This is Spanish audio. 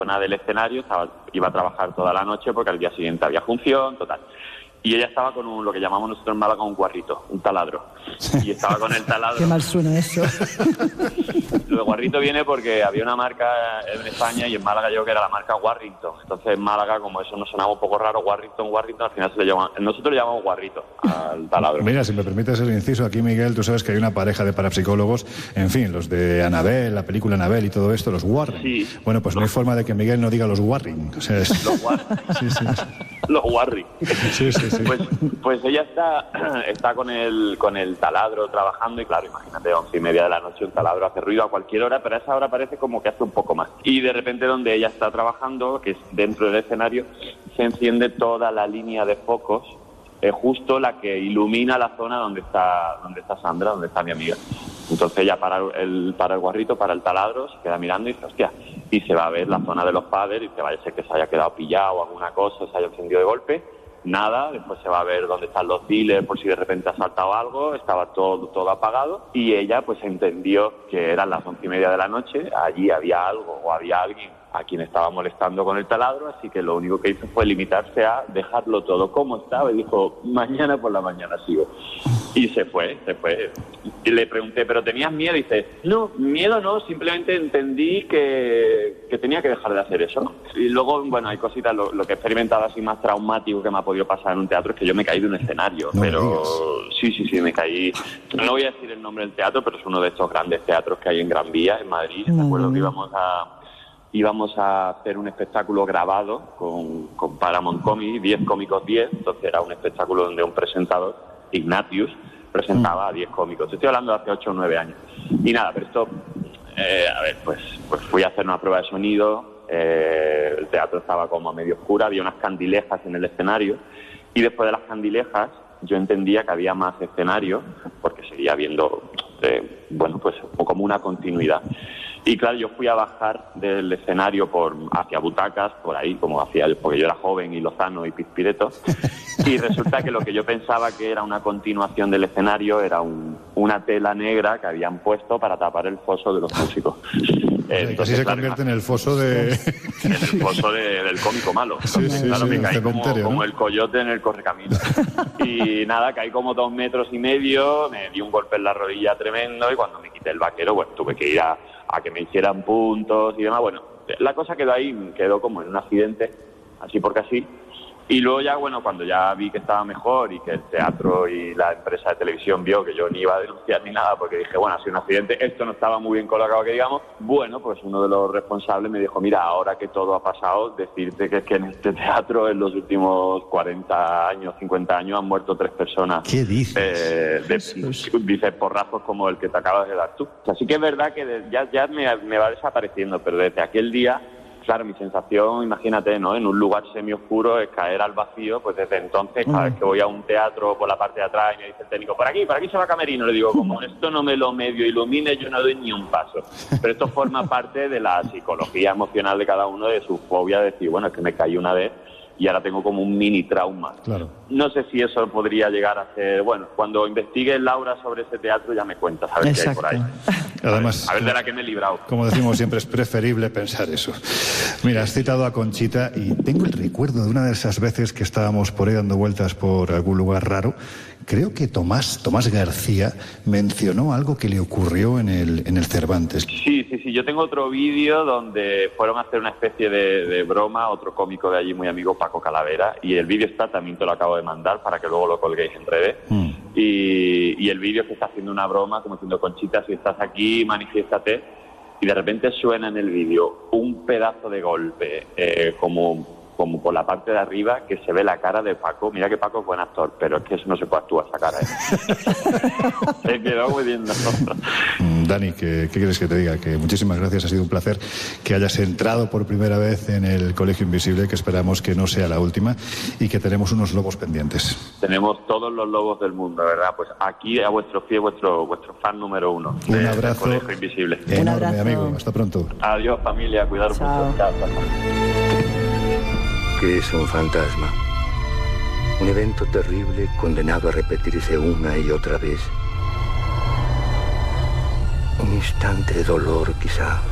zona del escenario, iba a trabajar toda la noche porque al día siguiente había función, total. Y ella estaba con lo que llamamos nosotros en Málaga un guarrito, un taladro. Y estaba con el taladro. Qué mal suena eso. Lo de guarrito viene porque había una marca en España y en Málaga yo que era la marca Warrington. Entonces en Málaga, como eso nos sonaba un poco raro, Warrington, al final nosotros le llamamos guarrito al taladro. Mira, si me permites el inciso aquí, Miguel, tú sabes que hay una pareja de parapsicólogos, en fin, los de Annabelle, la película Annabelle y todo esto, los Warren. Sí. Bueno, pues no hay forma de que Miguel no diga los Warring. O sea, Los Warring. Sí, sí. Los Warring. Sí, sí, sí. Pues ella está con el taladro trabajando y claro, imagínate, 11:30 de la noche un taladro hace ruido a cualquier hora, pero a esa hora parece como que hace un poco más. Y de repente donde ella está trabajando, que es dentro del escenario, se enciende toda la línea de focos, justo la que ilumina la zona donde está Sandra, donde está mi amiga. Entonces ella para el guarrito, para el taladro, se queda mirando y dice, hostia, y se va a ver la zona de los padres y que vaya a ser que se haya quedado pillado o alguna cosa, se haya encendido de golpe. Nada, después se va a ver dónde están los dealers por si de repente ha saltado algo, estaba todo apagado y ella pues entendió que eran las 11:30 de la noche, allí había algo o había alguien a quien estaba molestando con el taladro, así que lo único que hizo fue limitarse a dejarlo todo como estaba y dijo, mañana por la mañana sigo. Y se fue. Y le pregunté, ¿pero tenías miedo? Y dice, no, miedo no, simplemente entendí que tenía que dejar de hacer eso. Y luego, bueno, hay cositas, lo que he experimentado así más traumático que me ha podido pasar en un teatro es que yo me caí de un escenario, no pero sí, me caí. No voy a decir el nombre del teatro, pero es uno de estos grandes teatros que hay en Gran Vía, en Madrid. Me acuerdo que íbamos a hacer un espectáculo grabado con Paramount Comedy, 10 cómicos 10, entonces era un espectáculo donde un presentador, Ignatius, presentaba a 10 cómicos. Estoy hablando de hace 8 o 9 años. Y nada, pero esto, pues fui a hacer una prueba de sonido, el teatro estaba como a medio oscura, había unas candilejas en el escenario, y después de las candilejas yo entendía que había más escenario, porque seguía viendo, pues como una continuidad. Y claro, yo fui a bajar del escenario hacia butacas, por ahí, porque yo era joven y lozano y pizpireto, y resulta que lo que yo pensaba que era una continuación del escenario era una tela negra que habían puesto para tapar el foso de los músicos. Casi se convierte en el foso de... En el foso del cómico malo. Entonces, claro, me caí como el coyote en el correcamino. Y nada, caí como 2,5 metros, me di un golpe en la rodilla tremendo y cuando me quité el vaquero, bueno, tuve que ir a que me hicieran puntos y demás. Bueno, la cosa quedó como en un accidente, así porque así. Y luego ya, bueno, cuando ya vi que estaba mejor y que el teatro y la empresa de televisión vio que yo ni iba a denunciar ni nada, porque dije, bueno, ha sido un accidente, esto no estaba muy bien colocado, que digamos, bueno, pues uno de los responsables me dijo, mira, ahora que todo ha pasado, decirte que es que en este teatro en los últimos 40 años, 50 años han muerto 3 personas. ¿Qué dices? Dices porrazos como el que te acabas de dar tú. Así que es verdad que ya me va desapareciendo, pero desde aquel día... Claro, mi sensación, imagínate, ¿no? En un lugar semioscuro es caer al vacío, pues desde entonces, cada vez que voy a un teatro por la parte de atrás y me dice el técnico, por aquí se va camerino, le digo, como esto no me lo medio ilumine, yo no doy ni un paso. Pero esto forma parte de la psicología emocional de cada uno, de su fobia, de decir, bueno, es que me caí una vez y ahora tengo como un mini trauma. Claro. No sé si eso podría llegar a ser... Bueno, cuando investigue Laura sobre ese teatro ya me cuentas a ver qué hay por ahí. Además, a ver de la que me he librado. Como decimos siempre, es preferible pensar eso. Mira, has citado a Conchita y tengo el recuerdo de una de esas veces que estábamos por ahí dando vueltas por algún lugar raro. Creo que Tomás García mencionó algo que le ocurrió en el Cervantes. Sí. Yo tengo otro vídeo donde fueron a hacer una especie de broma, otro cómico de allí muy amigo, Paco Calavera, y el vídeo también te lo acabo de mandar para que luego lo colguéis en redes. Y el vídeo que está haciendo una broma, como diciendo, Conchita, si estás aquí, manifiéstate. Y de repente suena en el vídeo un pedazo de golpe, como por la parte de arriba, que se ve la cara de Paco. Mira que Paco es buen actor, pero es que eso no se puede actuar, esa cara. Se quedó muy bien. Dani, ¿qué quieres que te diga? Que muchísimas gracias, ha sido un placer que hayas entrado por primera vez en el Colegio Invisible, que esperamos que no sea la última y que tenemos unos lobos pendientes. Tenemos todos los lobos del mundo, ¿verdad? Pues aquí a vuestro pie, vuestro fan número 1. Un abrazo. Colegio Invisible. Enorme, un abrazo. Amigo. Hasta pronto. Adiós, familia. Cuidaros mucho. Chao. ¿Qué es un fantasma? Un evento terrible condenado a repetirse una y otra vez. Un instante de dolor, quizá.